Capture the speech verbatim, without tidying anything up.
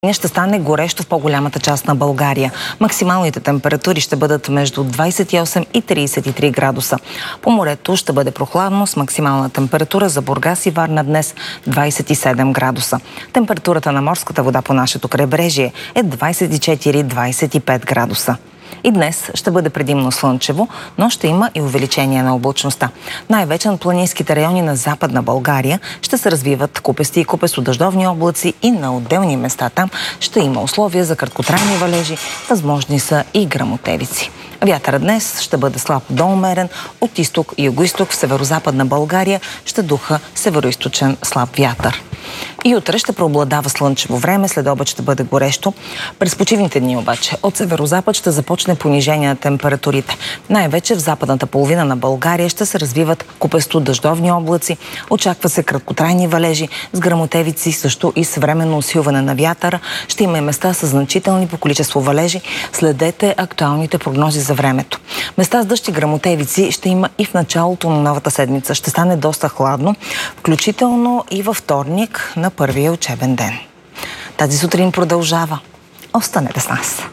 Ще стане горещо в по-голямата част на България. Максималните температури ще бъдат между двадесет и осем и тридесет и три градуса. По морето ще бъде прохладно с максимална температура за Бургас и Варна днес двадесет и седем градуса. Температурата на морската вода по нашето крайбрежие е двадесет и четири до двадесет и пет градуса. И днес ще бъде предимно слънчево, но ще има и увеличение на облачността. Най-вече на планинските райони на Западна България ще се развиват купести и купесто-дъждовни облаци и на отделни места там ще има условия за краткотрайни валежи, възможни са и гръмотевици. Вятърът днес ще бъде слаб до умерен, от изток и югоизток в северо-западна България ще духа североизточен слаб вятър. И утре ще преобладава слънчево време, след обед ще бъде горещо. През почивните дни обаче от северозапад ще започне понижение на температурите. Най-вече в западната половина на България ще се развиват купесто-дъждовни облаци. Очаква се краткотрайни валежи с гръмотевици, също и с временно усилване на вятъра. Ще има и места с значителни по количество валежи. Следете актуалните прогнози за времето. Места с дъжд и гръмотевици ще има и в началото на новата седмица. Ще стане доста хладно, включително и във вторник на първия учебен ден. Тази сутрин продължава. Останете с нас!